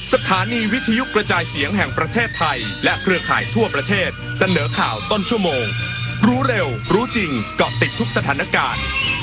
สถานีวิทยุกระจายเสียงแห่งประเทศไทยและเครือข่ายทั่วประเทศเสนอข่าวต้นชั่วโมงรู้เร็วรู้จริงเกาะติดทุกสถานการณ์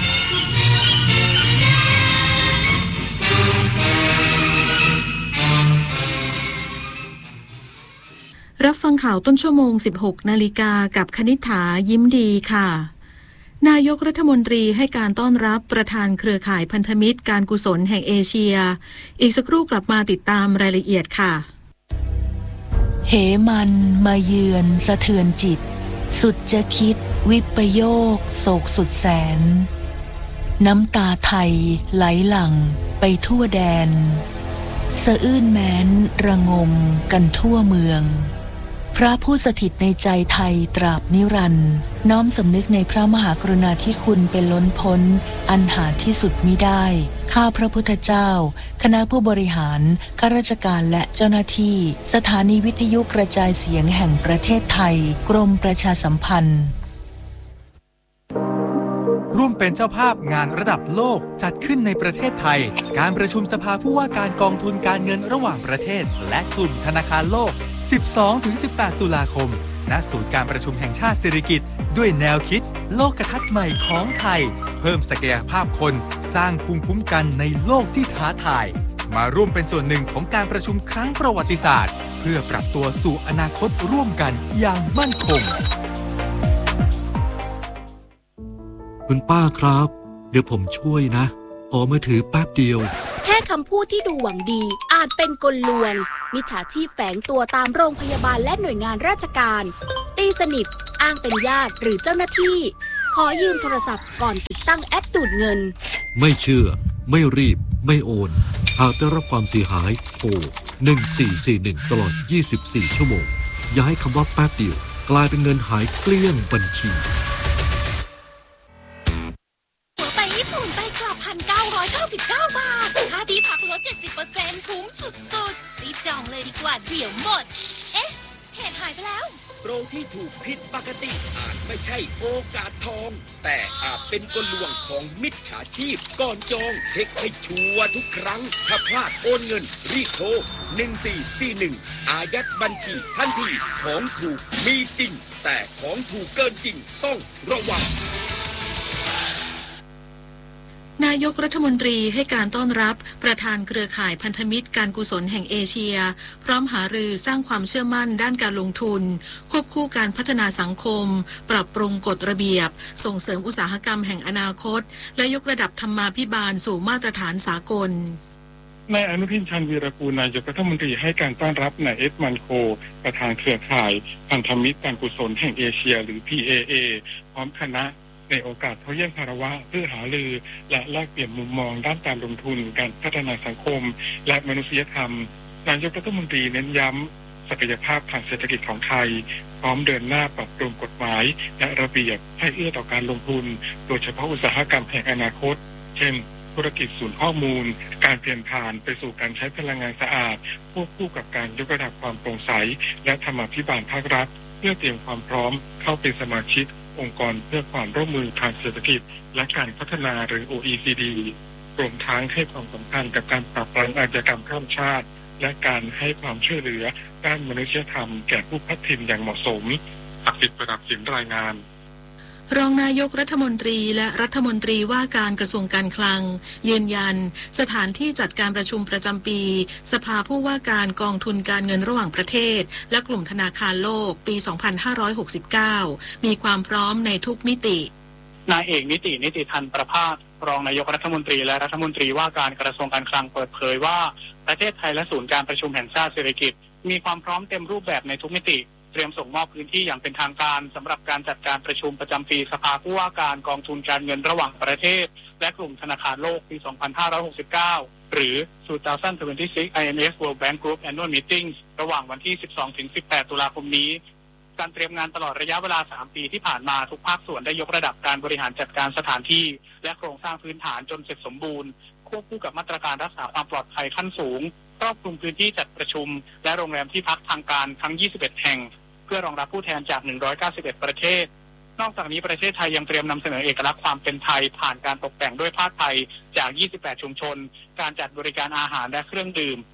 รับฟังข่าวต้นชั่วโมง 16 นาฬิกากับคณิษฐายิ้มดีค่ะนายกรัฐมนตรีให้การต้อนรับประธานเครือข่ายพันธมิตรการกุศลแห่งเอเชียอีกสักครู่กลับมาติดตามรายละเอียดค่ะเหมันมาเยือนสะเทือนจิตสุดจะคิดวิปโยคโศกสุดแสนน้ำตาไทยไหลหลั่งไปทั่วแดนสะอื้นแม้นระงมกันทั่วเมืองพระผู้สถิตในใจไทยตราบนิรันดร์น้อมสำนึกในพระมหากรุณาธิคุณเป็นล้นพ้นอันหาที่สุดมิได้ข้าพระพุทธเจ้าคณะผู้บริหารข้าราชการและเจ้าหน้าที่สถานีวิทยุกระจายเสียงแห่งประเทศไทยกรมประชาสัมพันธ์ร่วมเป็นเจ้าภาพงานระดับโลกจัดขึ้นในประเทศไทยการประชุมสภาผู้ว่าการกองทุนการเงินระหว่างประเทศและกลุ่มธนาคารโลก 12-18 ตุลาคมณศูนย์การประชุมแห่งชาติสิริกิติ์ด้วยแนวคิดโลกทัศน์ใหม่ของไทยเพิ่มศักยภาพคนสร้างภูมิคุ้มกันในโลกที่ท้าทายมาร่วมเป็นส่วนหนึ่งของการประชุมครั้งประวัติศาสตร์เพื่อปรับตัวสู่อนาคตร่วมกันอย่างมั่นคงคุณป้าครับเดี๋ยวผมช่วยนะขอมือถือแป๊บเดียวแค่คำพูดที่ดูหวังดีอาจเป็นกลลวงมิจฉาชีพแฝงตัวตามโรงพยาบาลและหน่วยงานราชการตีสนิทอ้างเป็นญาติหรือเจ้าหน้าที่ขอยืมโทรศัพท์ก่อนติดตั้งแอปดูดเงินไม่เชื่อไม่รีบไม่โอนหากได้รับความเสียหายโทร1441ตลอด24ชั่วโมงอย่าให้คำว่าแป๊บเดียวกลายเป็นเงินหายเกลี้ยงบัญชีไปญี่ปุ่นไปกลับ 1,999 บาทค่าที่พักลด 70% คุ้มสุดๆรีบจองเลยดีกว่าเดี๋ยวหมดเอ๊ะเพจหายไปแล้วโปรที่ถูกผิดปกติอาจไม่ใช่โอกาสทองแต่อาจเป็นกลลวงของมิจฉาชีพก่อนจองเช็คให้ชัวร์ทุกครั้งถ้าพลาดโอนเงินรีบโทร1441อายัดบัญชีทันทีของถูกมีจริงแต่ของถูกเกินจริงต้องระวังนายกรัฐมนตรีให้การต้อนรับประธานเครือข่ายพันธมิตรการกุศลแห่งเอเชียพร้อมหารือสร้างความเชื่อมั่นด้านการลงทุนควบคู่การพัฒนาสังคมปรับปรุงกฎระเบียบส่งเสริมอุตสาหกรรมแห่งอนาคตและยกระดับธรรมาภิบาลสู่มาตรฐานสากลนายอนุทินชาญวีรกูลนายกรัฐมนตรีให้การต้อนรับนายเอ็ดมันโคประธานเครือข่ายพันธมิตรการกุศลแห่งเอเชียหรือ PAA พร้อมคณะในโอกาสเข้าเยี่ยมคารวะเพื่อหารือและแลกเปลี่ยนมุมมองด้านการลงทุนการพัฒนาสังคมและมนุษยธรรมนายกรัฐมนตรีเน้นย้ำศักยภาพทางเศรษฐกิจของไทยพร้อมเดินหน้าปรับปรุงกฎหมายและระเบียบให้เอื้อต่อการลงทุนโดยเฉพาะอุตสาหกรรมแห่งอนาคตเช่นธุรกิจศูนย์ข้อมูลการเปลี่ยนผ่านไปสู่การใช้พลังงานสะอาดควบคู่กับการยกระดับความโปร่งใสและธรรมาภิบาลภาครัฐเพื่อเตรียมความพร้อมเข้าเป็นสมาชิกองค์กรเพื่อความร่วมมือทางเศรษฐกิจและการพัฒนาหรือ OECD รวมทั้งให้ความสำคัญกับการปราบปรามอาชญากรรมข้ามชาติและการให้ความช่วยเหลือด้านมนุษยธรรมแก่ผู้พลัดถิ่นอย่างเหมาะสมศักดิ์สิทธิ์ประดับสินรายงานรองนายกรัฐมนตรีและรัฐมนตรีว่าการกระทรวงการคลังยืนยันสถานที่จัดการประชุมประจำปีสภาผู้ว่าการกองทุนการเงินระหว่างประเทศและกลุ่มธนาคารโลกปี 2569 มีความพร้อมในทุกมิตินายเอกนิติธันประภาสรองนายกรัฐมนตรีและรัฐมนตรีว่าการกระทรวงการคลังเปิดเผยว่าประเทศไทยและศูนย์การประชุมแห่งชาติสิริกิติ์มีความพร้อมเต็มรูปแบบในทุกมิติเตรียมส่งมอบพื้นที่อย่างเป็นทางการสำหรับการจัดการประชุมประจำปีสภาผู้ว่าการกองทุนการเงินระหว่างประเทศและกลุ่มธนาคารโลกปี 2569 หรือ 2026 IMF World Bank Group Annual Meeting ระหว่างวันที่ 12-18 ตุลาคมนี้การเตรียมงานตลอดระยะเวลา 3 ปีที่ผ่านมาทุกภาคส่วนได้ยกระดับการบริหารจัดการสถานที่และโครงสร้างพื้นฐานจนเสร็จสมบูรณ์ควบคู่กับมาตรการรักษาความปลอดภัยขั้นสูงครอบคลุมพื้นที่จัดประชุมและโรงแรมที่พักทางการทั้ง 21 แห่งเพื่อรองรับผู้แทนจาก 191 ประเทศนอกจากนี้ประเทศไทยยังเตรียมนำเสนอเอกลักษณ์ความเป็นไทยผ่านการตกแต่งด้วยผ้าไทยจาก 28 ชุมชนการจัดบริการอาหารและเครื่องดื่ม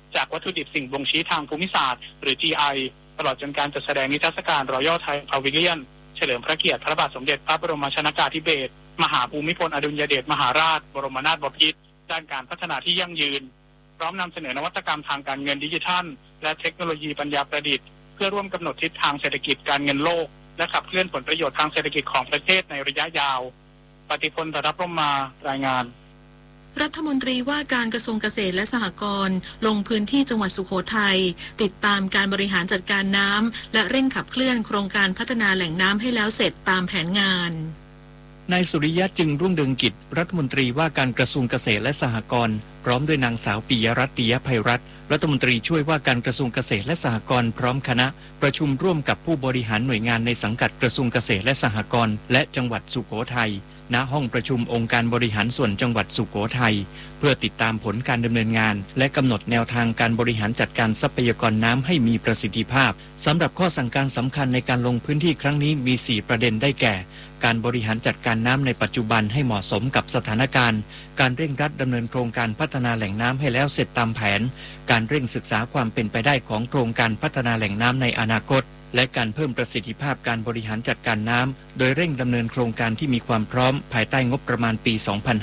จากวัตถุดิบสิ่งบ่งชี้ทางภูมิศาสตร์หรือ GI ตลอดจนการจัดแสดงนิทรรศการ Royal Thai Pavilion เฉลิมพระเกียรติพระบาทสมเด็จพระบรมชนกาธิเบศรมหาภูมิพลอดุลยเดชมหาราชบรมนาถบพิตรด้านการพัฒนาที่ยั่งยืนพร้อมนำเสนอนวัตกรรมทางการเงินดิจิทัลและเทคโนโลยีปัญญาประดิษฐ์เพื่อร่วมกำหนดทิศทางเศรษฐกิจการเงินโลกและขับเคลื่อนผลประโยชน์ทางเศรษฐกิจของประเทศในระยะยาวปฏิพล รับร่มมารายงานรัฐมนตรีว่าการกระทรวงเกษตรและสหกรณ์ลงพื้นที่จังหวัดสุโขทัยติดตามการบริหารจัดการน้ำและเร่งขับเคลื่อนโครงการพัฒนาแหล่งน้ำให้แล้วเสร็จตามแผนงานนายสุริยะจึงรุ่งเรืองกิจรัฐมนตรีว่าการกระทรวงเกษตรและสหกรณ์พร้อมด้วยนางสาวปิยรัตน์ ติยภัยรัตน์รัฐมนตรีช่วยว่าการกระทรวงเกษตรและสหกรณ์พร้อมคณะประชุมร่วมกับผู้บริหารหน่วยงานในสังกัดกระทรวงเกษตรและสหกรณ์และจังหวัดสุโขทัยณห้องประชุมองค์การบริหารส่วนจังหวัดสุโขทัยเพื่อติดตามผลการดำเนินงานและกำหนดแนวทางการบริหารจัดการทรัพยากรน้ำให้มีประสิทธิภาพสำหรับข้อสั่งการสำคัญในการลงพื้นที่ครั้งนี้มี4ประเด็นได้แก่การบริหารจัดการน้ำในปัจจุบันให้เหมาะสมกับสถานการณ์การเร่งรัดดำเนินโครงการพัฒนาแหล่งน้ำให้แล้วเสร็จตามแผนการเร่งศึกษาความเป็นไปได้ของโครงการพัฒนาแหล่งน้ำในอนาคตและการเพิ่มประสิทธิภาพการบริหารจัดการน้ำโดยเร่งดำเนินโครงการที่มีความพร้อมภายใต้งบประมาณปี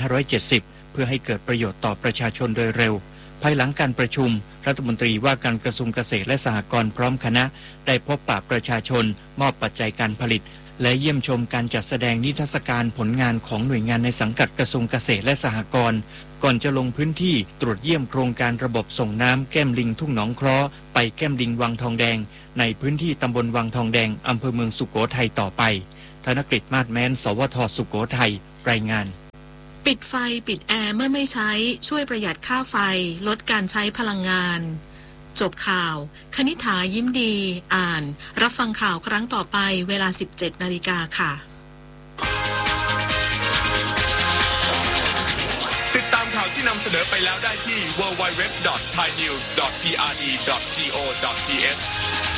2570 เพื่อให้เกิดประโยชน์ต่อประชาชนโดยเร็วภายหลังการประชุมรัฐมนตรีว่าการกระทรวงเกษตรและสหกรณ์พร้อมคณะได้พบปะประชาชนมอบปัจจัยการผลิตและเยี่ยมชมการจัดแสดงนิทรรศการผลงานของหน่วยงานในสังกัดกระทรวงเกษตรและสหกรณ์ก่อนจะลงพื้นที่ตรวจเยี่ยมโครงการระบบส่งน้ำแก้มลิงทุ่งหนองเคราะห์ไปแก้มลิงวังทองแดงในพื้นที่ตำบลวังทองแดงอำเภอเมืองสุโขทัยต่อไปธนกฤษมาศแม้นสวทสุโขทัยรายงานปิดไฟปิดแอร์เมื่อไม่ใช้ช่วยประหยัดค่าไฟลดการใช้พลังงานจบข่าวคณิษฐายิ้มดีอ่านรับฟังข่าวครั้งต่อไปเวลา 17 นาฬิกาค่ะติดตามข่าวที่นำเสนอไปแล้วได้ที่ www.thainews.prd.go.th